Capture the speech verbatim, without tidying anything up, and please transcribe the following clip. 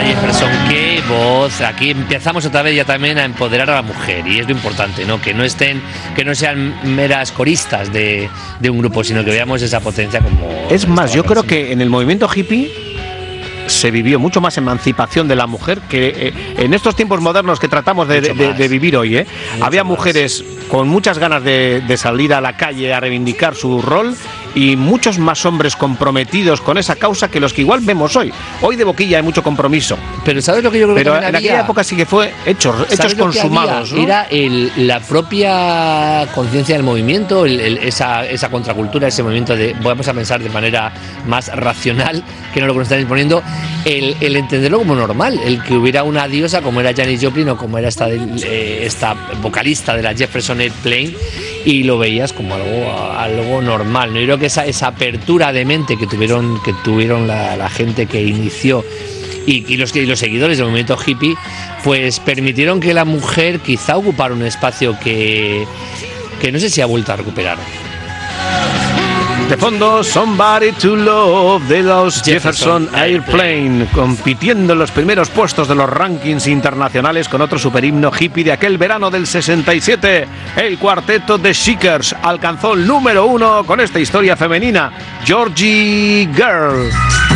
Jefferson, qué voz. Aquí empezamos otra vez ya también a empoderar a la mujer, y es lo importante, ¿no? Que no estén, que no sean meras coristas de, de un grupo, sino que veamos esa potencia como... Es más, yo creo que en el movimiento hippie se vivió mucho más emancipación de la mujer que eh, en estos tiempos modernos que tratamos de, de, de vivir hoy, ¿eh? Había mujeres más con muchas ganas de, de salir a la calle a reivindicar su rol, y muchos más hombres comprometidos con esa causa que los que igual vemos hoy. Hoy de boquilla hay mucho compromiso. Pero ¿sabes lo que yo creo Pero que en había? aquella época sí que fue hechos, hechos consumados, ¿no? Era el, la propia conciencia del movimiento, el, el, esa, esa contracultura, ese movimiento de, vamos a pensar de manera más racional, que no lo que nos están imponiendo, el, el entenderlo como normal, el que hubiera una diosa como era Janis Joplin o como era esta, eh, esta vocalista de la Jefferson Airplane, y lo veías como algo, algo normal, ¿no? Yo creo que esa, esa apertura de mente que tuvieron, que tuvieron la, la gente que inició y, y, los, y los seguidores del movimiento hippie, pues permitieron que la mujer quizá ocupara un espacio que, que no sé si ha vuelto a recuperar. De fondo, Somebody to Love de los Jefferson, Jefferson Airplane, compitiendo en los primeros puestos de los rankings internacionales con otro superhimno hippie de aquel verano del sesenta y siete. El cuarteto de Shakers alcanzó el número uno con esta historia femenina, Georgie Girl.